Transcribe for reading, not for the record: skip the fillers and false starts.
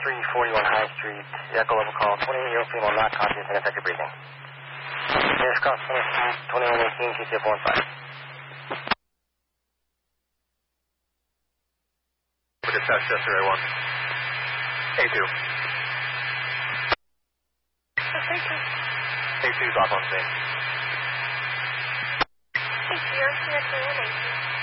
341 High Street, echo level call, 28-year-old female not conscious and ineffective breathing. Nearest call, 2118, KCF 15. Dispatch yesterday, 1. A2. A2's off on scene. A2,